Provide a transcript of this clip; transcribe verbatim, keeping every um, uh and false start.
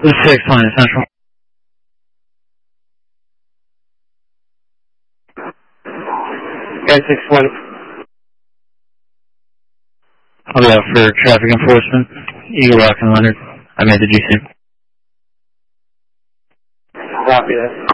six, line Central. nine six one. I'll be out for traffic enforcement. Eagle Rock and Leonard. I made the G C. Copy that.